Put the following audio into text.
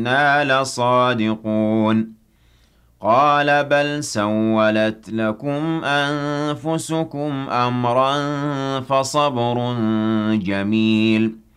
إِنَّا لَصَادِقُونَ قَالَ بَلْ سَوَّلَتْ لَكُمْ أَنفُسُكُمْ أَمْرًا فَصَبْرٌ جَمِيلٌ